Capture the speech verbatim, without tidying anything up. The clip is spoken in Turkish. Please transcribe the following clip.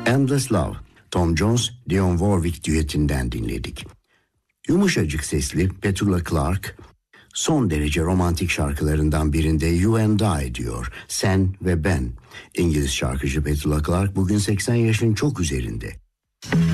Endless Love, Tom Jones, Dionne Warwick düetinden dinledik. Yumuşacık sesli Petula Clark, son derece romantik şarkılarından birinde You and I diyor, sen ve ben. İngiliz şarkıcı Petula Clark bugün seksen yaşın çok üzerinde.